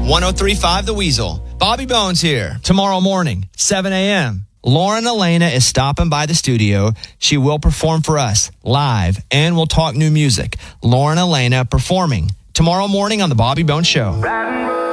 103.5 The Weasel. Bobby Bones here. Tomorrow morning, 7 a.m. Lauren Elena is stopping by the studio. She will perform for us live, and we'll talk new music. Lauren Elena performing tomorrow morning on The Bobby Bones Show.